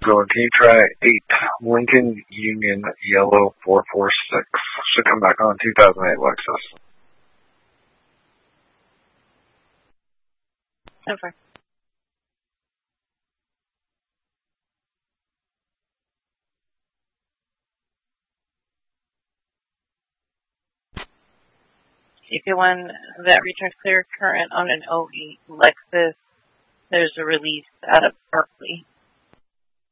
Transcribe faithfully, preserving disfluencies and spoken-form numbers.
going. Can you try eight Lincoln Union Yellow four four six? Should come back on two thousand eight Lexus. Over. If you want that return clear current on an oh eight Lexus, there's a release out of Berkeley.